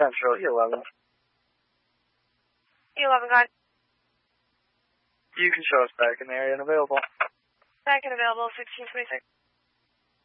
Central, E11. E11 gone. You can show us back in the area and available. Back and available, 1626.